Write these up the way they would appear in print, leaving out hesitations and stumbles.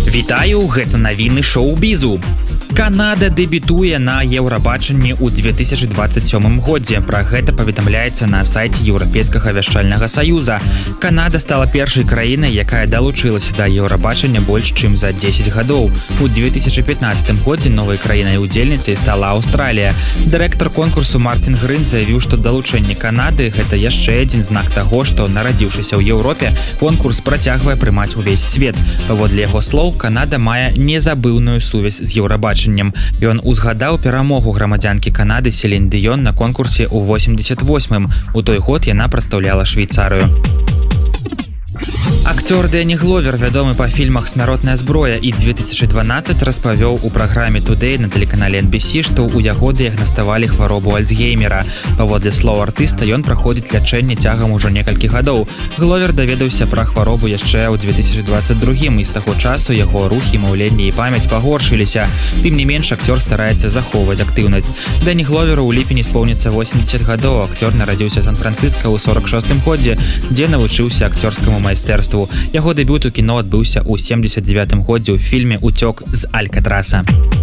Вітаю, гэта навіны шоу-бізу. Канада дэбютуе на Еўрабачанні ў 2027 годзе. Пра гэта паведамляецца на сайце Еўрапейскага вяшчальнага саюза. Канада стала першай краінай, якая далучылася да Еўрабачання больш чым за 10 гадоў. У 2015 годзе новай краінай-удзельніцай стала Аўстралія. Дырэктар конкурсу Мартин Грын заявіў, што далучэнне Канады гэта яшчэ адзін знак таго, што, нарадзіўшыся ў Еўропе, конкурс працягвае прымаць увесь свет. Паводле яго слоў, Канада мае незабыўную сувязь з Еўрабачаннем. Ён узгадаў перамогу грамадзянкі Канады Селін Дыён на конкурсе ў 88-м. У той год яна прадстаўляла Швейцарыю. Акцёр Дэні Гловер, вядомы па фільмах «Смяротная зброя» і 2012, распавёў у праграме «Today» на тэлеканале NBC, што ў яго дыягнаставалі хваробу Альцгеймера. Паводле слоў артыста, ён праходзіць лячэнне цягам ужо некалькі гадоў. Гловер даведаўся пра хваробу яшчэ ў 2022 і з таго часу яго рухі, маўленне і памяць пагоршыліся. Тым не менш, акцёр стараецца захоўваць актыўнасць. Дэні Гловеру ў ліпені споўніцца 80 гадоў. Акцёр нарадзіўся ў Сан-Францыска ў 46-м годзе, дзе навучыўся акцёрскаму майстэрству. Яго дэбют у кіно адбыўся ў 79-м годзе ў фільме «Уцёк з Алькатраса».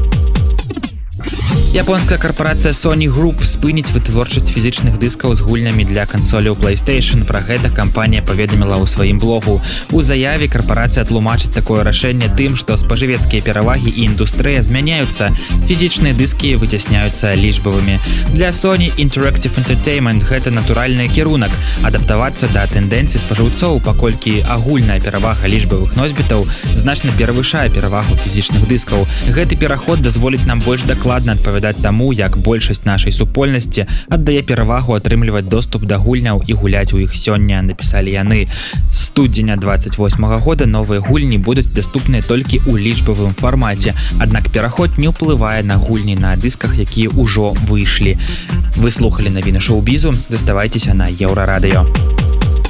Японская карпорацыя Sony Group спыніць вытворчасць фізічных дыскаў з гульнямі для кансоляў PlayStation. Пра гэта кампанія паведаміла ў сваім блогу. У заяве карпорацыя тлумачыць такое рашэнне тым, што спажывецкія перавагі і індустрыя змяняюцца. Фізічныя дыскі выцясняюцца лічбавымі. Для Sony Interactive Entertainment гэта натуральны кірунак адаптавацца да тэндэнцый спажыўцоў, паколькі агульная перавага лічбавых носьбітаў значна перавышае перавагу фізічных дыскаў. Гэты пераход дазволіць нам больш дакладна адпавядаць таму, як большасць нашай супольнасці аддае перавагу атрымліваць доступ да гульняў і гуляць у іх сёння, напісалі яны. З студзеня 28-го года новыя гульні будуць даступныя толькі ў лічбавым фармаце, аднак пераход не ўплывае на гульні на дысках, якія ўжо выйшлі. Вы слухалі навіны шоу-бізу, заставайцеся на Еўрарадыё.